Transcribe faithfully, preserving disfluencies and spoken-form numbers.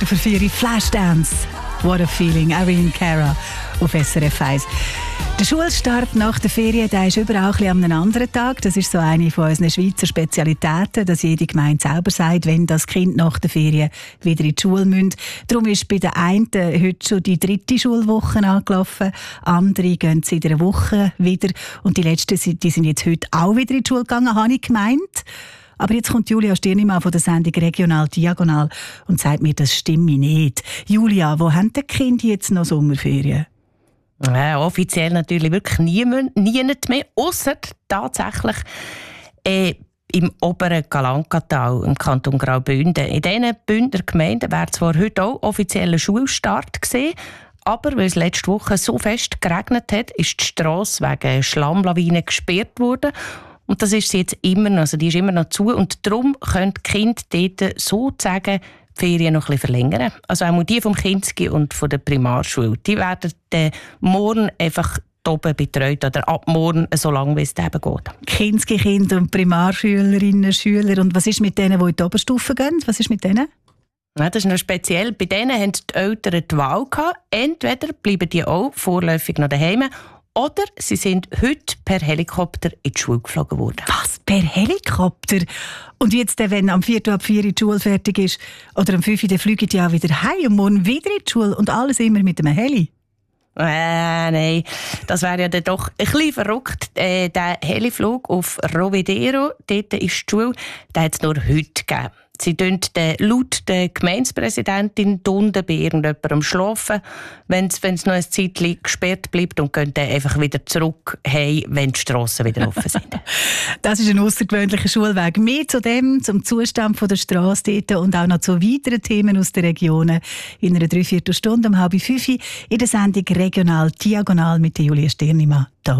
Viertel für vier Flashdance. What a feeling. Irene Cara auf S R F eins. Der Schulstart nach der Ferien, der ist überall ein bisschen an einem anderen Tag. Das ist so eine von unseren Schweizer Spezialitäten, dass jede Gemeinde selber sagt, wenn das Kind nach der Ferien wieder in die Schule muss. Darum ist bei den einen heute schon die dritte Schulwoche angelaufen. Andere gehen seit einer Woche wieder. Und die letzten die sind jetzt heute auch wieder in die Schule gegangen, habe ich gemeint. Aber jetzt kommt Julia Stirnimann von der Sendung «Regional Diagonal» und sagt mir, das stimme nicht. Julia, wo haben die Kinder jetzt noch Sommerferien? Ja, offiziell natürlich wirklich niemand, niemand mehr, ausser tatsächlich äh, im oberen Galankatal, im Kanton Graubünden. In diesen Bündner Gemeinden wäre zwar heute auch offizieller Schulstart gewesen, aber weil es letzte Woche so fest geregnet hat, ist die Strasse wegen Schlammlawinen gesperrt worden. Und das ist sie jetzt immer noch, also die ist immer noch zu. Und darum können die Kinder dort sozusagen die Ferien noch ein bisschen verlängern. Also auch die vom Kinski und von der Primarschule. Die werden dann morgen einfach oben betreut oder ab morgen, so lange wie es eben geht. Kinski-Kinder und Primarschülerinnen und Schüler. Und was ist mit denen, die in die Oberstufe gehen? Was ist mit denen? Ja, das ist noch speziell. Bei denen haben die Eltern die Wahl gehabt. Entweder bleiben die auch vorläufig noch daheim, oder sie sind heute per Helikopter in die Schule geflogen worden. Was? Per Helikopter? Und jetzt, wenn am Viertel ab vier die Schule fertig ist, oder am fünf, dann fliegen die auch wieder heim und morgen wieder in die Schule und alles immer mit einem Heli? Äh, nein, das wäre ja dann doch ein bisschen verrückt. Äh, der Heliflug auf Rovedero, dort ist die Schule, den hat es nur heute gegeben. Sie tun laut der Gemeindepräsidentin Dunde bei irgendjemandem schlafen, wenn es noch ein Zeitchen gesperrt bleibt, und gehen dann einfach wieder zurück heim, wenn die Strassen wieder offen sind. Das ist ein außergewöhnlicher Schulweg. Mehr zu dem, zum Zustand der Strasse dort und auch noch zu weiteren Themen aus der Region in einer Dreiviertelstunde um halb fünf in der Sendung «Regional Diagonal» mit Julia Stirnimann.